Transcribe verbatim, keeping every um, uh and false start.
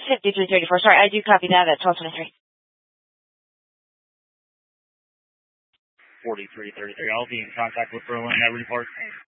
fifty-three thirty-four. Sorry, I do copy that at twelve twenty-three. forty-three thirty-three. I'll be in contact with Berlin in that report.